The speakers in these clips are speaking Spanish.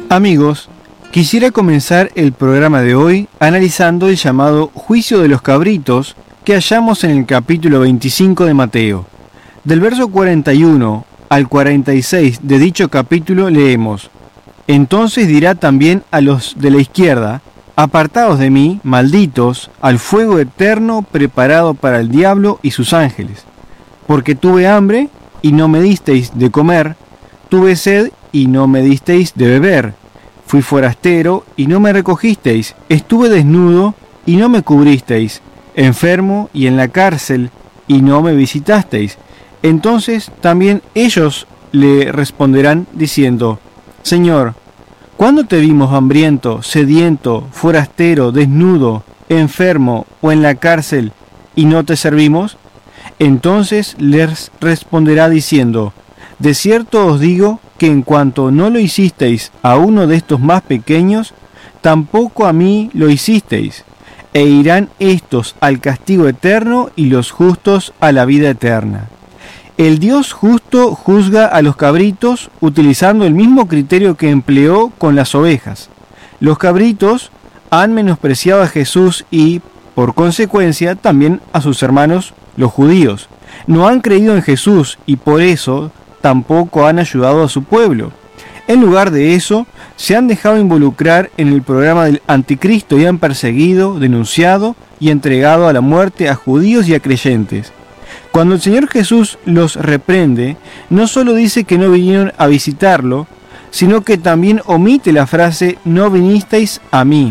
Amigos, quisiera comenzar el programa de hoy analizando el llamado Juicio de los Cabritos que hallamos en el capítulo 25 de Mateo. Del verso 41 al 46 de dicho capítulo leemos: Entonces dirá también a los de la izquierda: Apartaos de mí, malditos, al fuego eterno preparado para el diablo y sus ángeles. Porque tuve hambre y no me disteis de comer, tuve sed y no me disteis de beber, fui forastero y no me recogisteis, estuve desnudo y no me cubristeis, enfermo y en la cárcel y no me visitasteis. Entonces también ellos le responderán diciendo: Señor, ¿cuándo te vimos hambriento, sediento, forastero, desnudo, enfermo o en la cárcel y no te servimos? Entonces les responderá diciendo: De cierto os digo que en cuanto no lo hicisteis a uno de estos más pequeños, tampoco a mí lo hicisteis. E irán estos al castigo eterno y los justos a la vida eterna. El Dios justo juzga a los cabritos utilizando el mismo criterio que empleó con las ovejas. Los cabritos han menospreciado a Jesús y, por consecuencia, también a sus hermanos, los judíos. No han creído en Jesús y por eso tampoco han ayudado a su pueblo. En lugar de eso, se han dejado involucrar en el programa del anticristo y han perseguido, denunciado y entregado a la muerte a judíos y a creyentes. Cuando el Señor Jesús los reprende, no solo dice que no vinieron a visitarlo, sino que también omite la frase «no vinisteis a mí».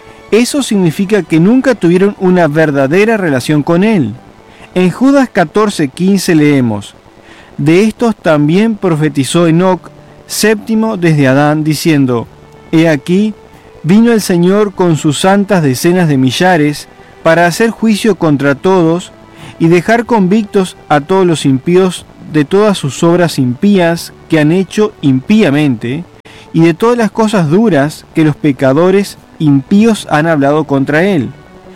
Eso significa que nunca tuvieron una verdadera relación con Él. En Judas 14:15 leemos: De estos también profetizó Enoc, séptimo desde Adán, diciendo: He aquí, vino el Señor con sus santas decenas de millares para hacer juicio contra todos y dejar convictos a todos los impíos de todas sus obras impías que han hecho impíamente y de todas las cosas duras que los pecadores impíos han hablado contra él.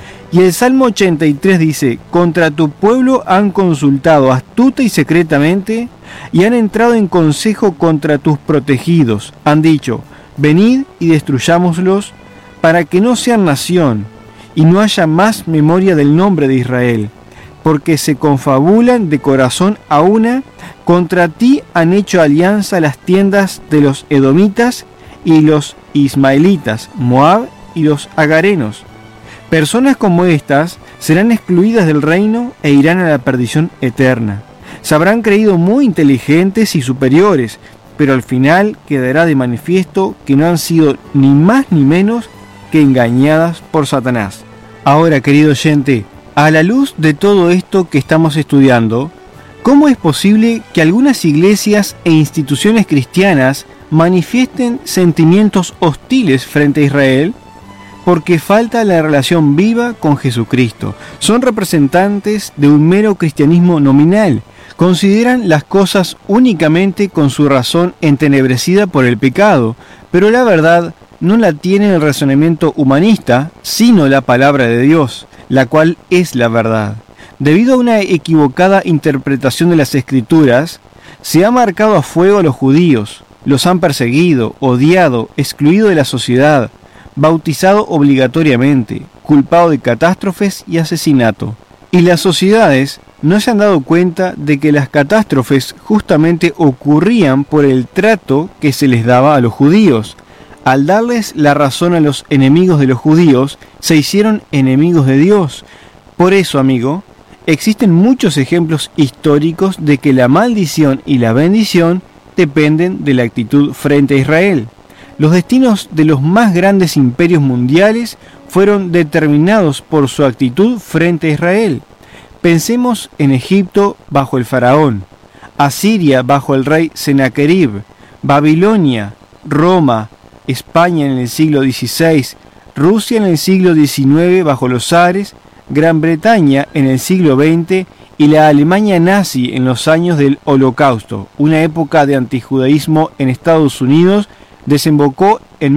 Y el Salmo 83 dice: Contra tu pueblo han consultado astuta y secretamente, y han entrado en consejo contra tus protegidos. Han dicho: Venid y destruyámoslos, para que no sean nación, y no haya más memoria del nombre de Israel. Porque se confabulan de corazón a una, contra ti han hecho alianza las tiendas de los edomitas y los ismaelitas, Moab y los agarenos. Personas como estas serán excluidas del reino e irán a la perdición eterna. Se habrán creído muy inteligentes y superiores, pero al final quedará de manifiesto que no han sido ni más ni menos que engañadas por Satanás. Ahora, querido oyente, a la luz de todo esto que estamos estudiando, ¿cómo es posible que algunas iglesias e instituciones cristianas manifiesten sentimientos hostiles frente a Israel? Porque falta la relación viva con Jesucristo. Son representantes de un mero cristianismo nominal. Consideran las cosas únicamente con su razón entenebrecida por el pecado, pero la verdad no la tiene el razonamiento humanista, sino la palabra de Dios, la cual es la verdad. Debido a una equivocada interpretación de las Escrituras, se ha marcado a fuego a los judíos, los han perseguido, odiado, excluido de la sociedad, bautizado obligatoriamente, culpado de catástrofes y asesinato. Y las sociedades no se han dado cuenta de que las catástrofes justamente ocurrían por el trato que se les daba a los judíos. Al darles la razón a los enemigos de los judíos, se hicieron enemigos de Dios. Por eso, amigo, existen muchos ejemplos históricos de que la maldición y la bendición dependen de la actitud frente a Israel. Los destinos de los más grandes imperios mundiales fueron determinados por su actitud frente a Israel. Pensemos en Egipto bajo el faraón, Asiria bajo el rey Sennacherib, Babilonia, Roma, España en el siglo XVI, Rusia en el siglo XIX bajo los zares, Gran Bretaña en el siglo XX y la Alemania nazi en los años del Holocausto, una época de antijudaísmo en Estados Unidos, desembocó en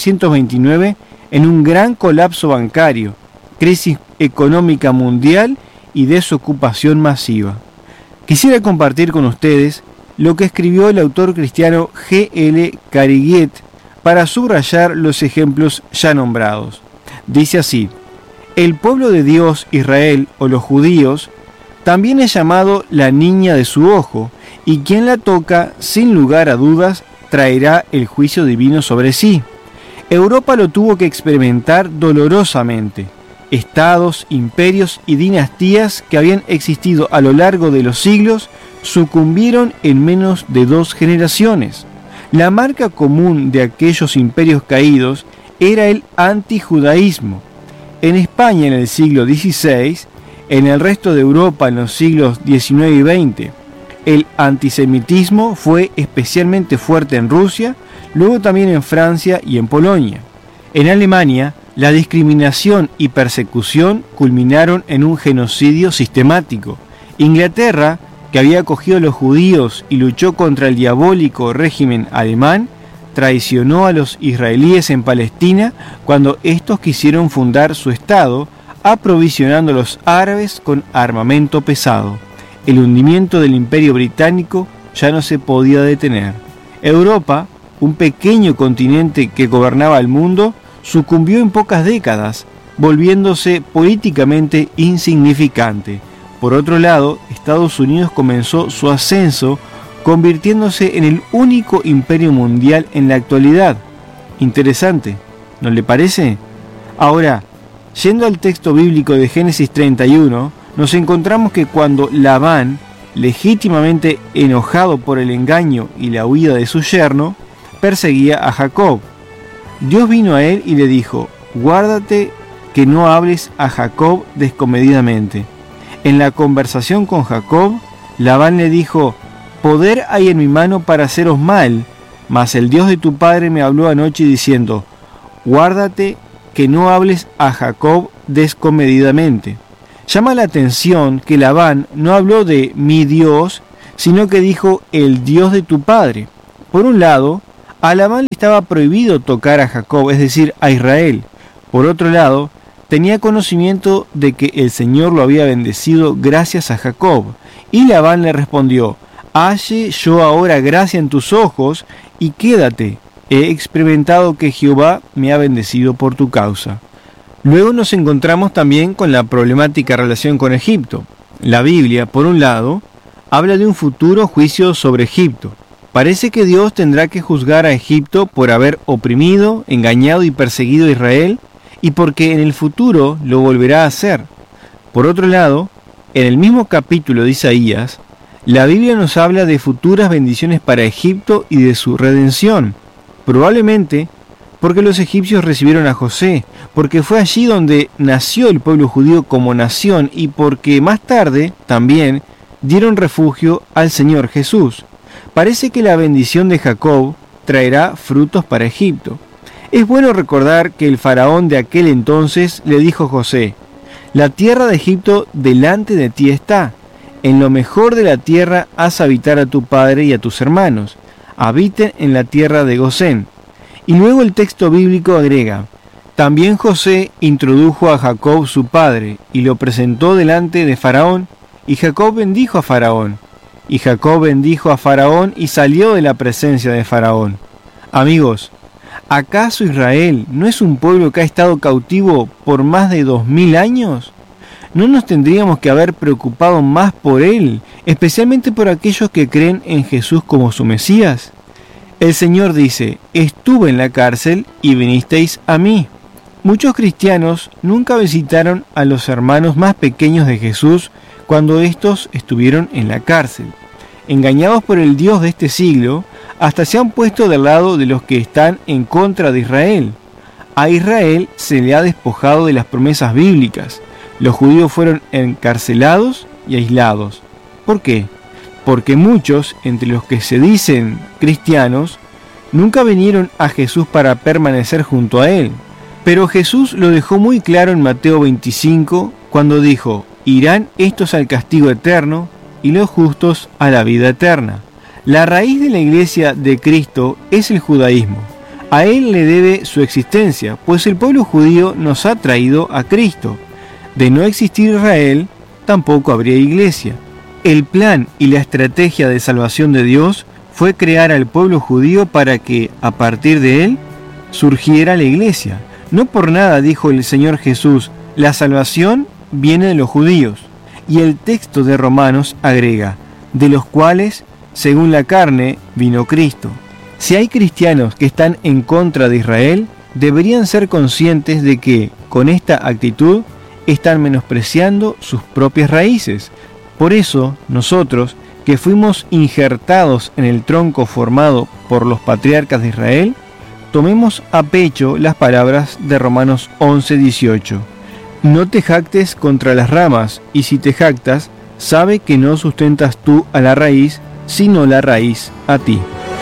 1929 en un gran colapso bancario, crisis económica mundial y desocupación masiva. Quisiera compartir con ustedes lo que escribió el autor cristiano G. L. Cariguet para subrayar los ejemplos ya nombrados. Dice así: el pueblo de Dios, Israel, o los judíos, también es llamado la niña de su ojo, y quien la toca, sin lugar a dudas, traerá el juicio divino sobre sí. Europa lo tuvo que experimentar dolorosamente. Estados, imperios y dinastías que habían existido a lo largo de los siglos sucumbieron en menos de 2 generaciones. La marca común de aquellos imperios caídos era el antijudaísmo. En España en el siglo XVI, en el resto de Europa en los siglos XIX y XX, el antisemitismo fue especialmente fuerte en Rusia, luego también en Francia y en Polonia. En Alemania, la discriminación y persecución culminaron en un genocidio sistemático. Inglaterra, que había acogido a los judíos y luchó contra el diabólico régimen alemán, traicionó a los israelíes en Palestina cuando estos quisieron fundar su estado, aprovisionando a los árabes con armamento pesado. El hundimiento del Imperio Británico ya no se podía detener. Europa, un pequeño continente que gobernaba el mundo, sucumbió en pocas décadas, volviéndose políticamente insignificante. Por otro lado, Estados Unidos comenzó su ascenso, convirtiéndose en el único imperio mundial en la actualidad. Interesante, ¿no le parece? Ahora, yendo al texto bíblico de Génesis 31, nos encontramos que cuando Labán, legítimamente enojado por el engaño y la huida de su yerno, perseguía a Jacob, Dios vino a él y le dijo: guárdate que no hables a Jacob descomedidamente. En la conversación con Jacob, Labán le dijo: poder hay en mi mano para haceros mal, mas el Dios de tu padre me habló anoche diciendo: guárdate que no hables a Jacob descomedidamente. Llama la atención que Labán no habló de mi Dios, sino que dijo el Dios de tu padre. Por un lado, a Labán le estaba prohibido tocar a Jacob, es decir, a Israel. Por otro lado, tenía conocimiento de que el Señor lo había bendecido gracias a Jacob. Y Labán le respondió: halle yo ahora gracia en tus ojos y quédate. He experimentado que Jehová me ha bendecido por tu causa. Luego nos encontramos también con la problemática relación con Egipto. La Biblia, por un lado, habla de un futuro juicio sobre Egipto. Parece que Dios tendrá que juzgar a Egipto por haber oprimido, engañado y perseguido a Israel, y porque en el futuro lo volverá a hacer. Por otro lado, en el mismo capítulo de Isaías, la Biblia nos habla de futuras bendiciones para Egipto y de su redención. Probablemente porque los egipcios recibieron a José, porque fue allí donde nació el pueblo judío como nación y porque más tarde también dieron refugio al Señor Jesús. Parece que la bendición de Jacob traerá frutos para Egipto. Es bueno recordar que el faraón de aquel entonces le dijo a José: la tierra de Egipto delante de ti está. En lo mejor de la tierra haz habitar a tu padre y a tus hermanos. Habiten en la tierra de Gosén. Y luego el texto bíblico agrega: también José introdujo a Jacob su padre y lo presentó delante de Faraón, y Jacob bendijo a Faraón. Y Jacob bendijo a Faraón y salió de la presencia de Faraón. Amigos, ¿acaso Israel no es un pueblo que ha estado cautivo por más de 2000 años? ¿No nos tendríamos que haber preocupado más por él, especialmente por aquellos que creen en Jesús como su Mesías? El Señor dice: estuve en la cárcel y vinisteis a mí. Muchos cristianos nunca visitaron a los hermanos más pequeños de Jesús cuando éstos estuvieron en la cárcel. Engañados por el Dios de este siglo, hasta se han puesto del lado de los que están en contra de Israel. A Israel se le ha despojado de las promesas bíblicas. Los judíos fueron encarcelados y aislados. ¿Por qué? Porque muchos, entre los que se dicen cristianos, nunca vinieron a Jesús para permanecer junto a Él. Pero Jesús lo dejó muy claro en Mateo 25, cuando dijo: irán estos al castigo eterno y los justos a la vida eterna. La raíz de la iglesia de Cristo es el judaísmo. A Él le debe su existencia, pues el pueblo judío nos ha traído a Cristo. De no existir Israel, tampoco habría iglesia. El plan y la estrategia de salvación de Dios fue crear al pueblo judío para que, a partir de él, surgiera la iglesia. No por nada dijo el Señor Jesús, la salvación viene de los judíos. Y el texto de Romanos agrega, de los cuales, según la carne, vino Cristo. Si hay cristianos que están en contra de Israel, deberían ser conscientes de que, con esta actitud, están menospreciando sus propias raíces. Por eso, nosotros, que fuimos injertados en el tronco formado por los patriarcas de Israel, tomemos a pecho las palabras de Romanos 11:18. No te jactes contra las ramas, y si te jactas, sabe que no sustentas tú a la raíz, sino la raíz a ti.